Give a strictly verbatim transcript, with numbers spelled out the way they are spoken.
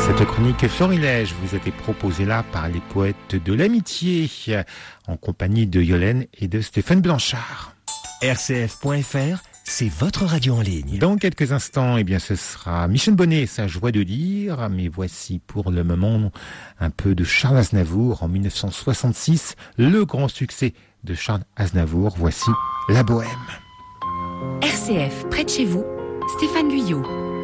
Cette chronique Florilège vous a été proposée là par les poètes de l'amitié, en compagnie de Yolène et de Stéphane Blanchard. R C F point F R, c'est votre radio en ligne. Dans quelques instants, eh bien, ce sera Michel Bonnet, sa joie de dire. Mais voici pour le moment un peu de Charles Aznavour en mille neuf cent soixante-six, le grand succès de Charles Aznavour. Voici La Bohème. R C F, près de chez vous, Stéphane Guyot.